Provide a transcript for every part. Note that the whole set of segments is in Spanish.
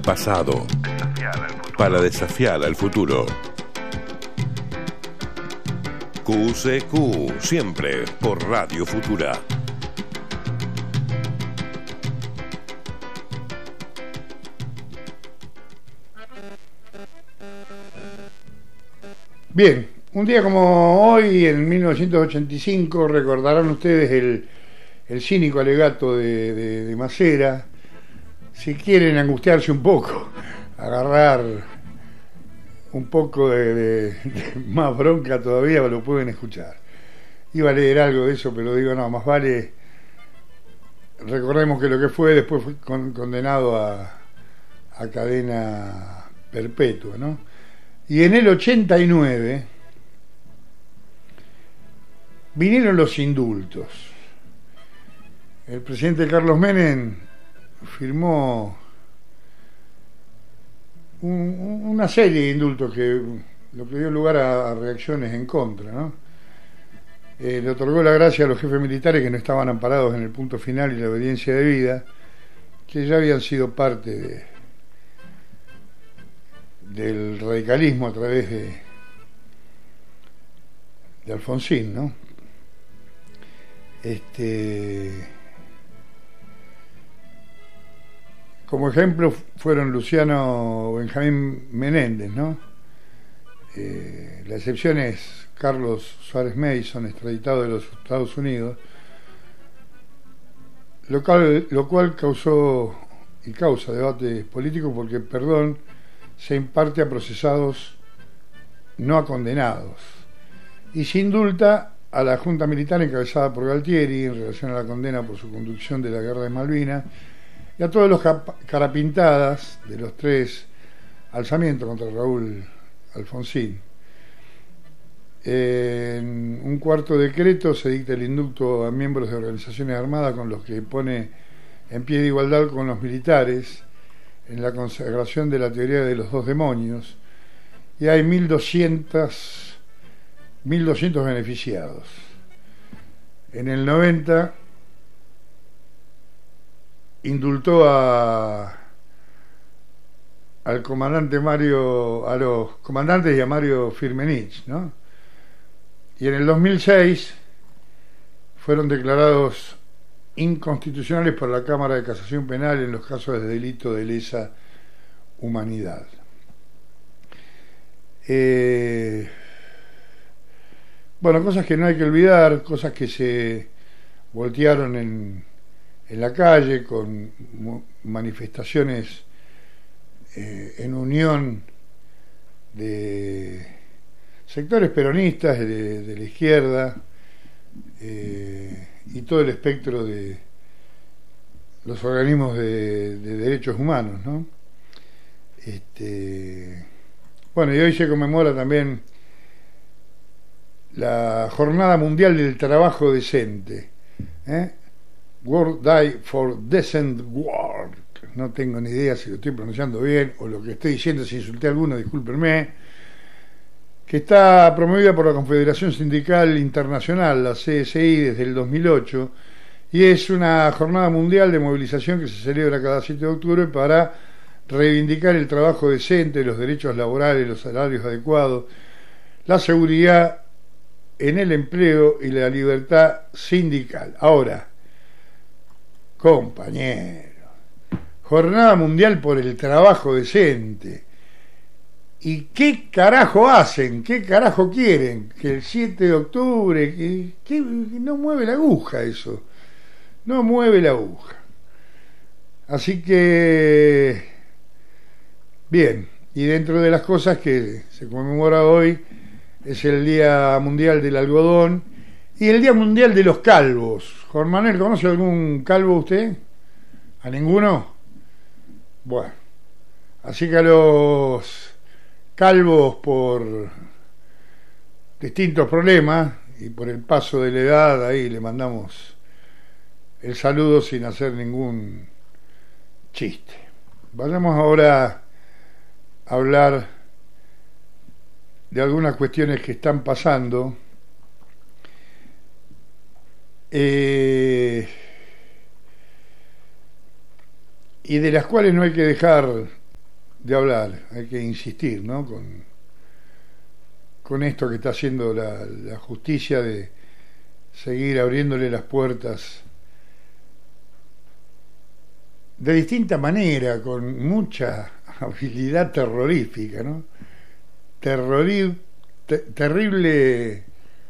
pasado para desafiar al futuro. QCQ, siempre por Radio Futura. Bien, un día como hoy, en 1985, recordarán ustedes el cínico alegato de Macera. Si quieren angustiarse un poco, agarrar un poco de más bronca todavía, lo pueden escuchar. Iba a leer algo de eso, pero digo, no, más vale. Recordemos que lo que fue, después fue condenado a cadena perpetua, ¿no? Y en el 89 vinieron los indultos. El presidente Carlos Menem firmó una serie de indultos lo que dio lugar a reacciones en contra, ¿no? Le otorgó la gracia a los jefes militares que no estaban amparados en el punto final y la obediencia debida, que ya habían sido parte del radicalismo a través de Alfonsín, ¿no? Como ejemplo fueron Luciano Benjamín Menéndez, ¿no? La excepción es Carlos Suárez Mason, extraditado de los Estados Unidos, lo cual causó y causa debate político porque el perdón se imparte a procesados, no a condenados, y se indulta a la Junta Militar encabezada por Galtieri en relación a la condena por su conducción de la Guerra de Malvinas, y a todos los carapintadas de los 3 alzamientos contra Raúl Alfonsín. En un cuarto decreto se dicta el indulto a miembros de organizaciones armadas con los que pone en pie de igualdad con los militares en la consagración de la teoría de los 2 demonios, y hay 1.200 beneficiados. En el 90 indultó al comandante a los comandantes y a Mario Firmenich, ¿no? Y en el 2006 fueron declarados inconstitucionales por la Cámara de Casación Penal en los casos de delito de lesa humanidad. Bueno, cosas que no hay que olvidar, cosas que se voltearon en la calle con manifestaciones en unión de sectores peronistas de la izquierda y todo el espectro de los organismos de derechos humanos, ¿no? Bueno, y hoy se conmemora también la Jornada Mundial del Trabajo Decente, World Day for Decent Work. No tengo ni idea si lo estoy pronunciando bien o lo que estoy diciendo, si insulté a alguno, discúlpenme. Que está promovida por la Confederación Sindical Internacional, la CSI, desde el 2008, y es una jornada mundial de movilización que se celebra cada 7 de octubre para reivindicar el trabajo decente, los derechos laborales, los salarios adecuados, la seguridad en el empleo y la libertad sindical. Ahora, compañeros, Jornada Mundial por el Trabajo Decente. ¿Y qué carajo hacen? ¿Qué carajo quieren? Que el 7 de octubre, que no mueve la aguja eso. No mueve la aguja. Así que, bien, y dentro de las cosas que se conmemora hoy es el Día Mundial del Algodón y el Día Mundial de los Calvos. Juan Manuel, ¿conoce algún calvo usted? ¿A ninguno? Bueno, así que a los calvos por distintos problemas y por el paso de la edad, ahí le mandamos el saludo sin hacer ningún chiste. Vayamos ahora a hablar de algunas cuestiones que están pasando y de las cuales no hay que dejar de hablar, hay que insistir, ¿no? Con esto que está haciendo la justicia de seguir abriéndole las puertas de distinta manera, con mucha habilidad terrorífica, ¿no? Terrible,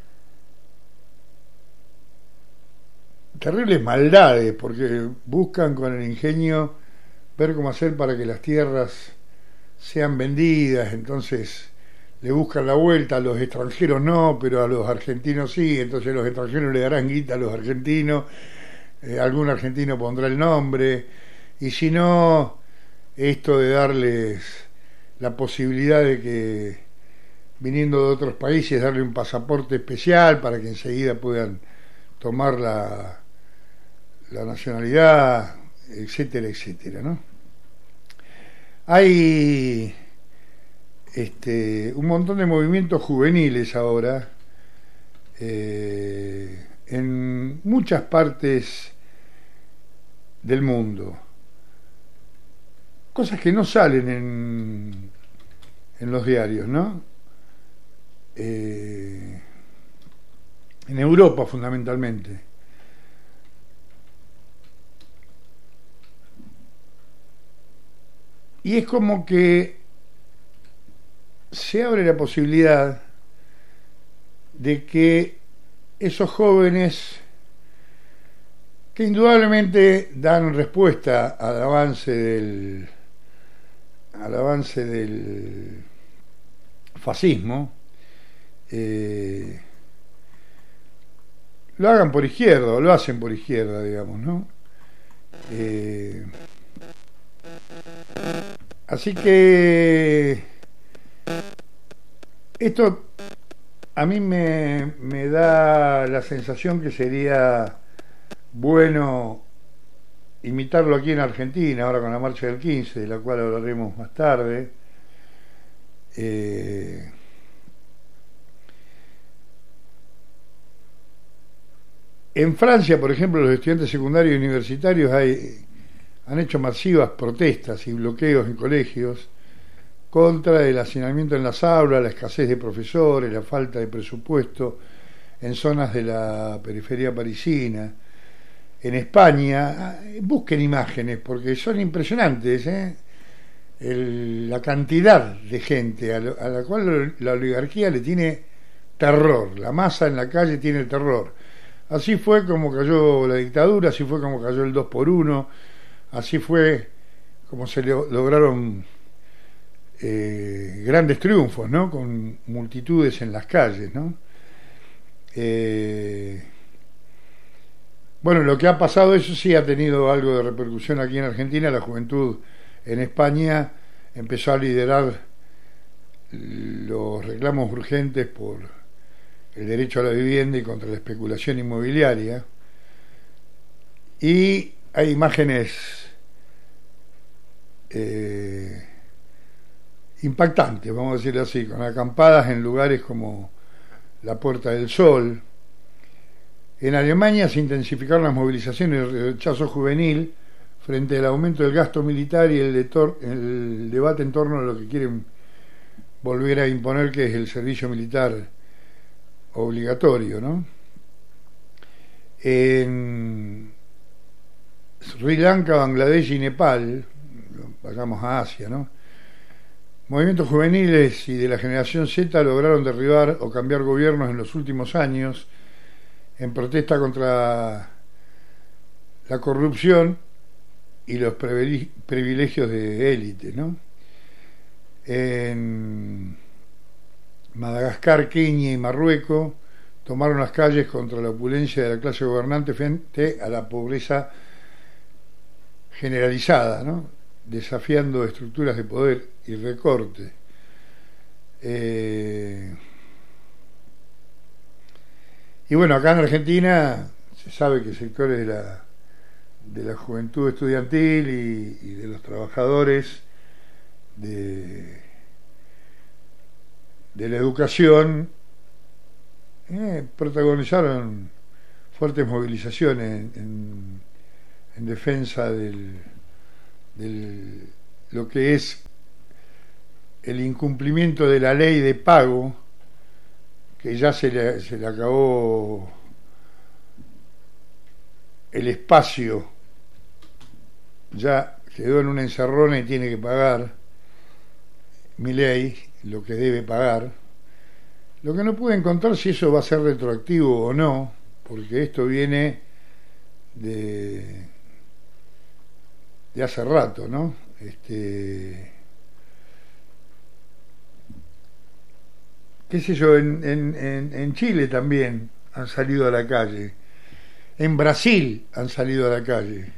terribles maldades, porque buscan con el ingenio ver cómo hacer para que las tierras sean vendidas, entonces le buscan la vuelta, a los extranjeros no, pero a los argentinos sí, entonces los extranjeros le darán guita a los argentinos, algún argentino pondrá el nombre, y si no, esto de darles la posibilidad de que, viniendo de otros países, darle un pasaporte especial para que enseguida puedan tomar la nacionalidad, etcétera, etcétera, ¿no? Hay un montón de movimientos juveniles ahora en muchas partes del mundo, cosas que no salen en los diarios, ¿no? En Europa fundamentalmente. Y es como que se abre la posibilidad de que esos jóvenes, que indudablemente dan respuesta al avance del fascismo, lo hagan por izquierda, o lo hacen por izquierda, digamos, ¿no? Así que esto a mí me da la sensación que sería bueno imitarlo aquí en Argentina, ahora con la marcha del 15, de la cual hablaremos más tarde. En Francia, por ejemplo, los estudiantes secundarios y universitarios han hecho masivas protestas y bloqueos en colegios contra el hacinamiento en las aulas, la escasez de profesores, la falta de presupuesto en zonas de la periferia parisina. En España, busquen imágenes porque son impresionantes, ¿eh? La cantidad de gente a la cual la oligarquía le tiene terror, la masa en la calle tiene terror. Así fue como cayó la dictadura, así fue como cayó el 2x1, así fue como se lograron grandes triunfos, ¿no? Con multitudes en las calles, ¿no? Bueno, lo que ha pasado, eso sí ha tenido algo de repercusión aquí en Argentina. La juventud en España empezó a liderar los reclamos urgentes por el derecho a la vivienda y contra la especulación inmobiliaria. Y hay imágenes impactantes, vamos a decirlo así, con acampadas en lugares como la Puerta del Sol. En Alemania se intensificaron las movilizaciones y el rechazo juvenil frente al aumento del gasto militar y el debate en torno a lo que quieren volver a imponer, que es el servicio militar obligatorio, ¿no? En Sri Lanka, Bangladesh y Nepal, vayamos a Asia, ¿no? Movimientos juveniles y de la generación Z lograron derribar o cambiar gobiernos en los últimos años en protesta contra la corrupción y los privilegios de élite, ¿no? En Madagascar, Kenia y Marruecos tomaron las calles contra la opulencia de la clase gobernante frente a la pobreza generalizada, ¿no? Desafiando estructuras de poder y recorte. Y bueno, acá en Argentina se sabe que sectores de la juventud estudiantil y de los trabajadores de la educación protagonizaron fuertes movilizaciones en defensa del lo que es el incumplimiento de la ley de pago, que ya se le acabó el espacio, ya quedó en una encerrona y tiene que pagar Milei lo que debe pagar. Lo que no pude encontrar si eso va a ser retroactivo o no, porque esto viene de hace rato, ¿no? Qué sé yo, en Chile también han salido a la calle, en Brasil han salido a la calle.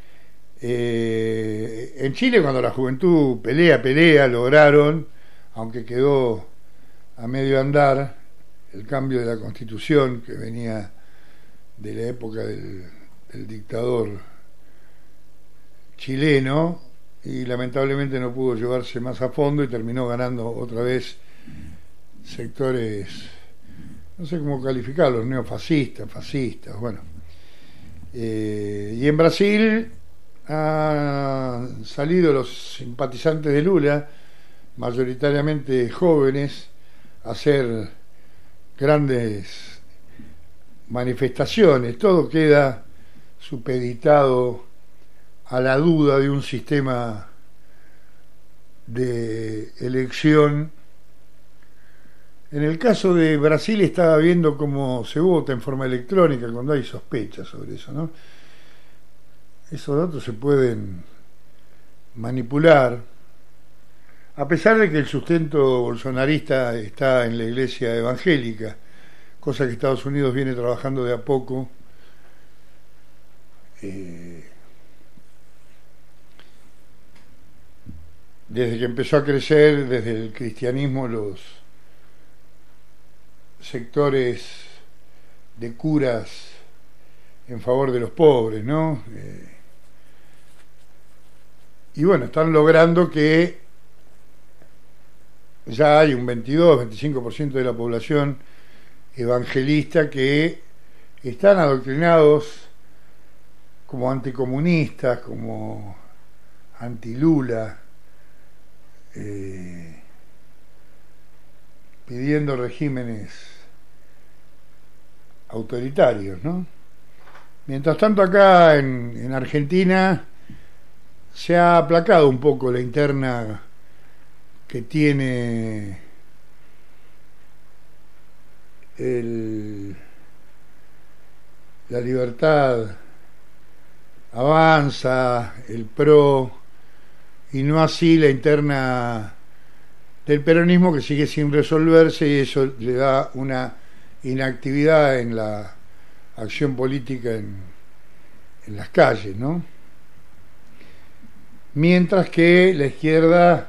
En Chile, cuando la juventud pelea, lograron, aunque quedó a medio andar, el cambio de la constitución que venía de la época del dictador chileno, y lamentablemente no pudo llevarse más a fondo y terminó ganando otra vez sectores, no sé cómo calificarlos, neofascistas, fascistas, bueno. Y en Brasil han salido los simpatizantes de Lula, mayoritariamente jóvenes, a hacer grandes manifestaciones. Todo queda supeditado a la duda de un sistema de elección. En el caso de Brasil estaba viendo cómo se vota en forma electrónica cuando hay sospechas sobre eso, ¿no? Esos datos se pueden manipular, a pesar de que el sustento bolsonarista está en la iglesia evangélica, cosa que Estados Unidos viene trabajando de a poco. Desde que empezó a crecer, desde el cristianismo, los sectores de curas en favor de los pobres, ¿no? Y bueno, están logrando que ya hay un 22-25% de la población evangelista que están adoctrinados como anticomunistas, como anti-Lula, pidiendo regímenes autoritarios, ¿no? Mientras tanto, acá en Argentina se ha aplacado un poco la interna que tiene la Libertad Avanza, el PRO, y no así la interna del peronismo, que sigue sin resolverse, y eso le da una inactividad en la acción política en las calles, ¿no? Mientras que la izquierda,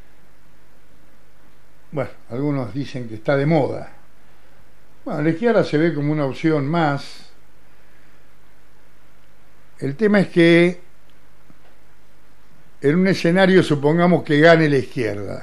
bueno, algunos dicen que está de moda. Bueno, la izquierda se ve como una opción más. El tema es que en un escenario, supongamos que gane la izquierda.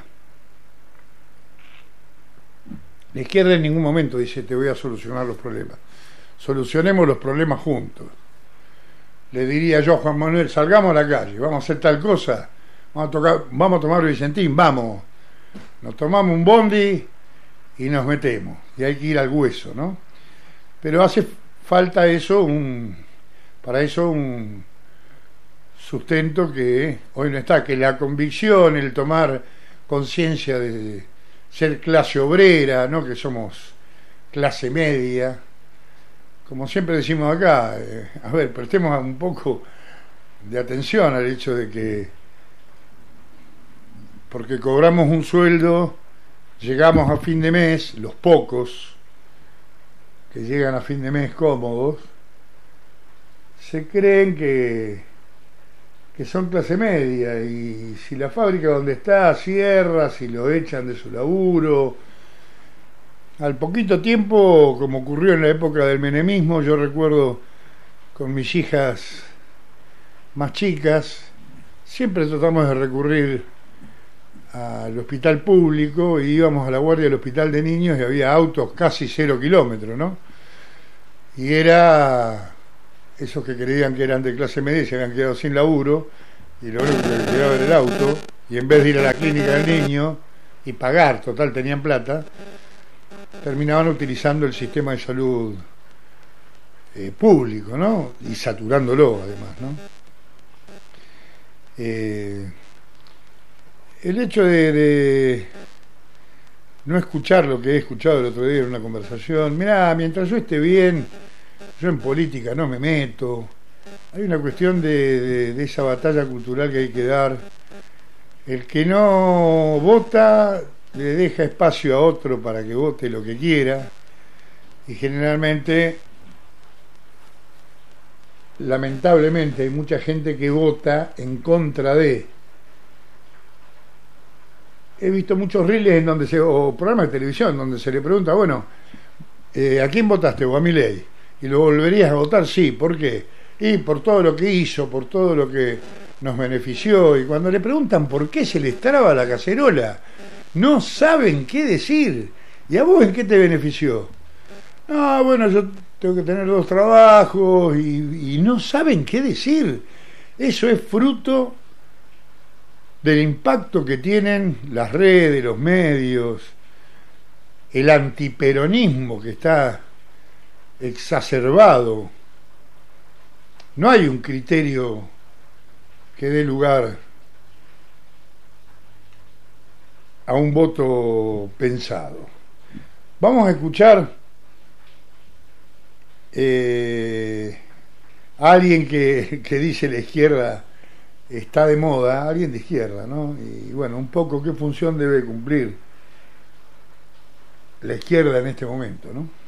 La izquierda en ningún momento dice: te voy a solucionar los problemas. Solucionemos los problemas juntos. Le diría yo a Juan Manuel: salgamos a la calle, vamos a hacer tal cosa, vamos a tomar Vicentín, vamos, nos tomamos un bondi y nos metemos, y hay que ir al hueso, ¿no? Pero hace falta eso, para eso un sustento que hoy no está, que la convicción, el tomar conciencia de ser clase obrera, ¿no? Que somos clase media, como siempre decimos acá. A ver, prestemos un poco de atención al hecho de que porque cobramos un sueldo, llegamos a fin de mes, los pocos que llegan a fin de mes cómodos, se creen que son clase media, y si la fábrica donde está cierra, si lo echan de su laburo, al poquito tiempo, como ocurrió en la época del menemismo, yo recuerdo con mis hijas más chicas, siempre tratamos de recurrir al hospital público, y íbamos a la guardia del hospital de niños y había autos casi 0 kilómetros, ¿no? Y era esos que creían que eran de clase media y se habían quedado sin laburo, y lo único que les quedaba era el auto, y en vez de ir a la clínica del niño, y pagar, total tenían plata, terminaban utilizando el sistema de salud público, ¿no? Y saturándolo además, ¿no? El hecho de no escuchar lo que he escuchado el otro día en una conversación, mirá, mientras yo esté bien, yo en política no me meto. Hay una cuestión de esa batalla cultural que hay que dar. El que no vota le deja espacio a otro para que vote lo que quiera, y generalmente, lamentablemente, hay mucha gente que vota en contra de. He visto muchos reels en donde o programas de televisión donde se le pregunta, bueno, ¿a quién votaste? ¿O a Milei? ¿Y lo volverías a votar? Sí. ¿Por qué? Y por todo lo que hizo, por todo lo que nos benefició. Y cuando le preguntan por qué se les traba la cacerola, no saben qué decir. ¿Y a vos en qué te benefició? Ah, bueno, yo tengo que tener 2 trabajos y no saben qué decir. Eso es fruto del impacto que tienen las redes, los medios, el antiperonismo que está exacerbado. No hay un criterio que dé lugar a un voto pensado. Vamos a escuchar a alguien que dice la izquierda está de moda, alguien de izquierda, ¿no? Y bueno, un poco qué función debe cumplir la izquierda en este momento, ¿no?